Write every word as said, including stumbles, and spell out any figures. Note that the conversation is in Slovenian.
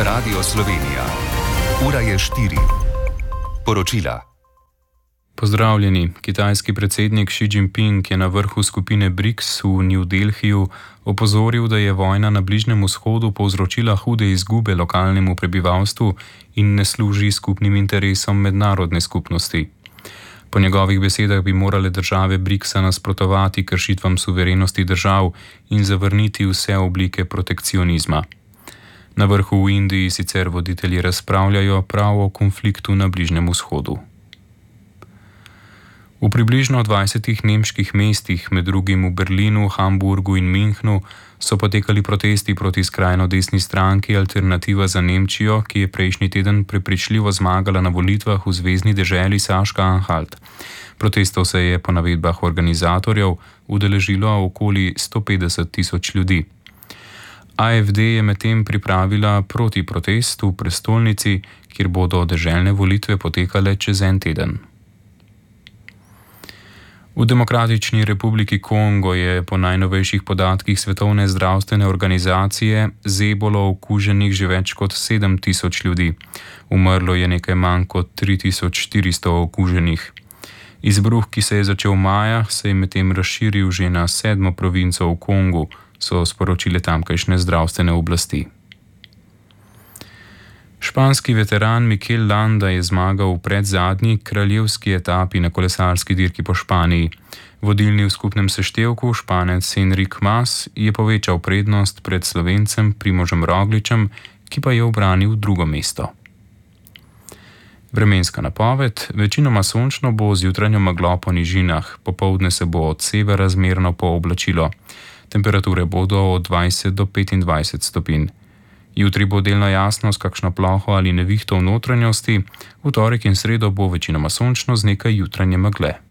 Radio Slovenija. Ura je štiri. Poročila. Pozdravljeni. Kitajski predsednik Xi Jinping je na vrhu skupine briks v New Delhiju opozoril, da je vojna na Bližnjem vzhodu povzročila hude izgube lokalnemu prebivalstvu in ne služi skupnim interesom mednarodne skupnosti. Po njegovih besedah bi morale države briksa nasprotovati kršitvam suverenosti držav in zavrniti vse oblike protekcionizma. Na vrhu v Indiji sicer voditelji razpravljajo prav o konfliktu na Bližnjem vzhodu. V približno dvajsetih nemških mestih, med drugim v Berlinu, Hamburgu in Münchnu, so potekali protesti proti skrajno desni stranki Alternativa za Nemčijo, ki je prejšnji teden prepričljivo zmagala na volitvah v zvezni deželi Saška-Anhalt. Protestov se je po navedbah organizatorjev udeležilo okoli sto petdeset tisoč ljudi. A F D je medtem pripravila protiprotest v prestolnici, kjer bodo deželne volitve potekale čez en teden. V Demokratični republiki Kongo je po najnovejših podatkih Svetovne zdravstvene organizacije z ebolo okuženih že več kot sedem tisoč ljudi. Umrlo je nekaj manj kot tri tisoč štiristo okuženih. Izbruh, ki se je začel maja, se je medtem razširil že na sedmo provinco v Kongu, so sporočile tamkajšnje zdravstvene oblasti. Španski veteran Mikel Landa je zmagal v predzadnji kraljevski etapi na kolesarski dirki po Španiji. Vodilni v skupnem seštevku Španec Enric Mas je povečal prednost pred Slovencem Primožem Rogličem, ki pa je ubranil drugo mesto. Vremenska napoved: večinoma sončno bo z jutranjo meglo po nižinah, popoldne se bo od severa zmerno pooblačilo. Temperature bodo od dvajset do petindvajset stopinj. Jutri bo delno jasno s kakšno ploho ali nevihto v notranjosti, v torek in sredo bo večinoma sončno z nekaj jutranje megle.